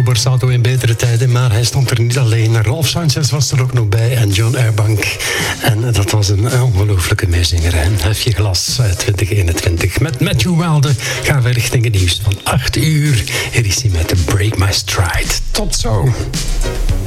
Borsato in betere tijden, maar hij stond er niet alleen. Rolf Sanchez was er ook nog bij en John Airbank. En dat was een ongelooflijke meezinger. Hef je glas 2021. Met Matthew Wilde gaan we richting het nieuws van 8 uur. Hier is hij met de Break My Stride. Tot zo.